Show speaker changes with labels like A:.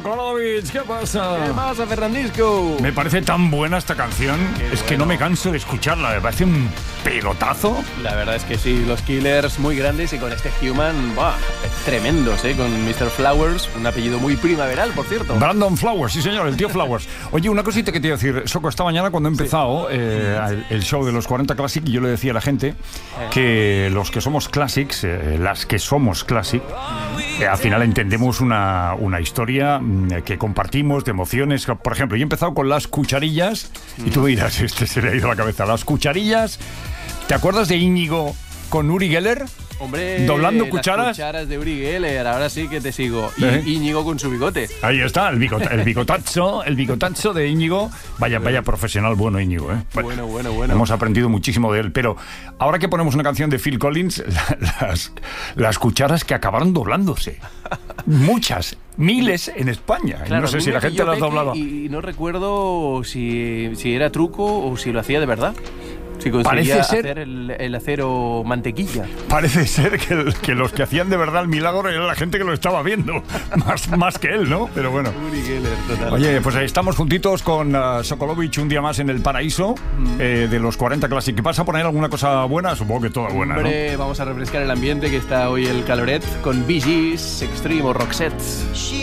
A: Sokolovich, ¿qué pasa?
B: ¿Qué pasa, Fernandisco?
A: Me parece tan buena esta canción, es que no me canso de escucharla, me parece un pelotazo.
B: La verdad es que sí, los Killers muy grandes y con este Human, ¡buah! Tremendos, con Mr. Flowers, un apellido muy primaveral, por cierto.
A: Brandon Flowers, sí señor, el tío Flowers. Oye, una cosita que te iba a decir, Soco, esta mañana cuando he empezado el show de los 40 Classic, yo le decía a la gente que los que somos Classics, las que somos Classic, al final entendemos una historia que compartimos de emociones. Por ejemplo, yo he empezado con las cucharillas y tú me dirás, se le ha ido la cabeza. Las cucharillas, ¿te acuerdas de Íñigo con Uri Geller?
B: Hombre,
A: doblando cucharas.
B: Las cucharas de Uri Geller, ahora sí que te sigo. Y Íñigo con su bigote.
A: Ahí está, el bigotazo de Íñigo. Vaya profesional bueno Íñigo,
B: Bueno.
A: Hemos aprendido muchísimo de él, pero ahora que ponemos una canción de Phil Collins, las cucharas que acabaron doblándose. Muchas, miles en España.
B: Claro,
A: no sé si la gente las doblaba.
B: Y no recuerdo si era truco o si lo hacía de verdad. Si conseguía hacer el acero mantequilla.
A: Parece ser que los que hacían de verdad el milagro era la gente que lo estaba viendo, más que él, ¿no? Pero bueno.
B: Uri Geller, total.
A: Oye, pues estamos juntitos con Sokolovich un día más en el paraíso de los 40 Classic. ¿Vas a poner alguna cosa buena? Supongo que toda buena,
B: Hombre,
A: ¿no?
B: Vamos a refrescar el ambiente, que está hoy el caloret con Bee Gees, Extreme o Roxette.